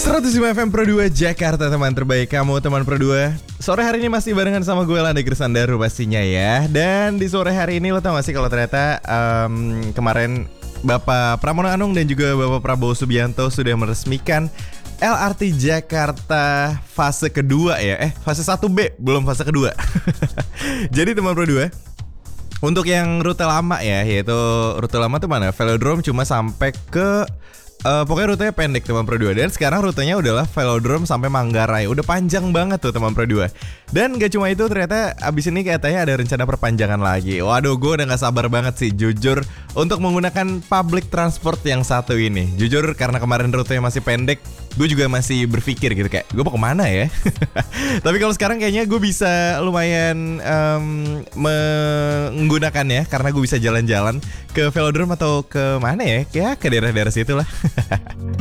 105 FM Pro 2 Jakarta, teman terbaik kamu, teman Pro 2. Sore hari ini masih barengan sama gue, Landa Grisandaru pastinya ya. Dan di sore hari ini lo tau gak sih kalau ternyata kemarin Bapak Pramono Anung dan juga Bapak Prabowo Subianto sudah meresmikan LRT Jakarta fase kedua ya. Fase 1B, belum fase kedua. Jadi teman Pro 2, untuk yang rute lama ya, yaitu rute lama tuh mana? Velodrome cuma sampai ke pokoknya rutenya pendek teman Pro 2. Dan sekarang rutenya adalah Velodrome sampai Manggarai. Udah panjang banget tuh teman Pro 2. Dan gak cuma itu, ternyata abis ini katanya ada rencana perpanjangan lagi. Waduh, gue udah gak sabar banget sih jujur untuk menggunakan public transport yang satu ini. Jujur karena kemarin rutenya masih pendek, gue juga masih berpikir gitu kayak gue mau kemana ya. Tapi kalau sekarang kayaknya gue bisa lumayan menggunakannya karena gue bisa jalan-jalan ke Velodrome atau ke mana ya, ke daerah-daerah situ lah.